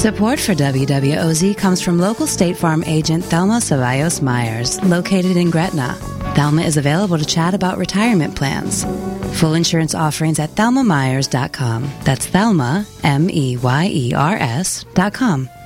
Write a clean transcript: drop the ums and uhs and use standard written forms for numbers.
Support for WWOZ comes from local State Farm agent Thelma Ceballos Myers, located in Gretna. Thelma is available to chat about retirement plans. Full insurance offerings at thelmamyers.com. That's Thelma, MEYERS.com.